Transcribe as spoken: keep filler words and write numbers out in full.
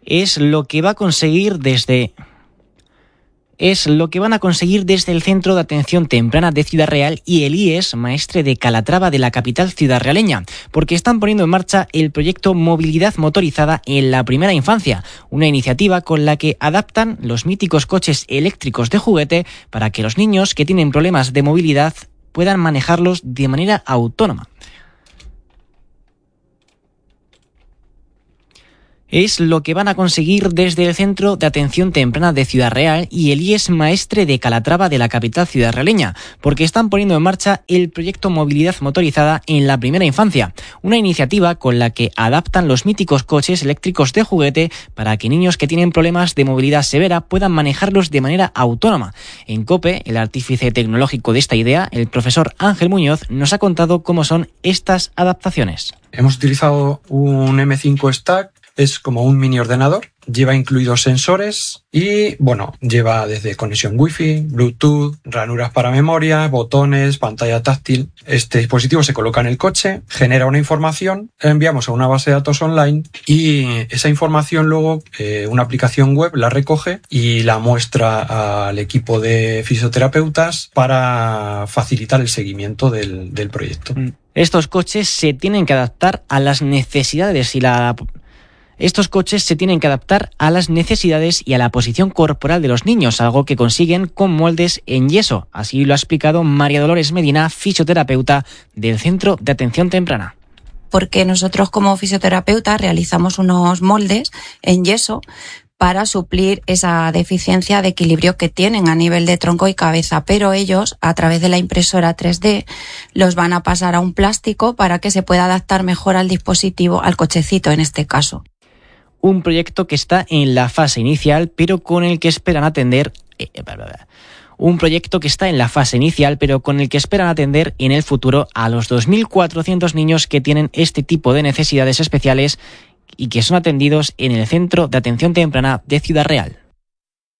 Es lo que va a conseguir desde... Es lo que van a conseguir desde el Centro de Atención Temprana de Ciudad Real y el I E S Maestre de Calatrava de la capital ciudadrealeña, porque están poniendo en marcha el proyecto Movilidad Motorizada en la Primera Infancia, una iniciativa con la que adaptan los míticos coches eléctricos de juguete para que los niños que tienen problemas de movilidad puedan manejarlos de manera autónoma. Es lo que van a conseguir desde el Centro de Atención Temprana de Ciudad Real y el I E S Maestre de Calatrava de la capital ciudadrealeña, porque están poniendo en marcha el proyecto Movilidad Motorizada en la Primera Infancia, una iniciativa con la que adaptan los míticos coches eléctricos de juguete para que niños que tienen problemas de movilidad severa puedan manejarlos de manera autónoma. En COPE, el artífice tecnológico de esta idea, el profesor Ángel Muñoz, nos ha contado cómo son estas adaptaciones. Hemos utilizado un eme cinco Stack. Es como un mini ordenador, lleva incluidos sensores y, bueno, lleva desde conexión Wi-Fi, Bluetooth, ranuras para memoria, botones, pantalla táctil. Este dispositivo se coloca en el coche, genera una información, la enviamos a una base de datos online y esa información luego eh, una aplicación web la recoge y la muestra al equipo de fisioterapeutas para facilitar el seguimiento del, del proyecto. Estos coches se tienen que adaptar a las necesidades y la... Estos coches se tienen que adaptar a las necesidades y a la posición corporal de los niños, algo que consiguen con moldes en yeso. Así lo ha explicado María Dolores Medina, fisioterapeuta del Centro de Atención Temprana. Porque nosotros como fisioterapeutas realizamos unos moldes en yeso para suplir esa deficiencia de equilibrio que tienen a nivel de tronco y cabeza, pero ellos, a través de la impresora tres D, los van a pasar a un plástico para que se pueda adaptar mejor al dispositivo, al cochecito en este caso. Un proyecto que está en la fase inicial, pero con el que esperan atender... Eh, bla, bla, bla. Un proyecto que está en la fase inicial, pero con el que esperan atender en el futuro a los dos mil cuatrocientos niños que tienen este tipo de necesidades especiales y que son atendidos en el Centro de Atención Temprana de Ciudad Real.